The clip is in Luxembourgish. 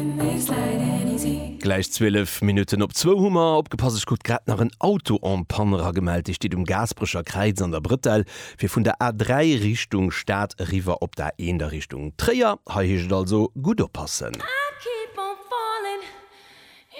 Gleich 12 Minuten op 2 Hummer opgepasst gut grad nach een Auto an Panera gemeldet, steht Gasbrischer Kreiz an der Brittel fir vun der A3 Richtung Staat River op der 1 der Richtung Träer ha also gut oppassen.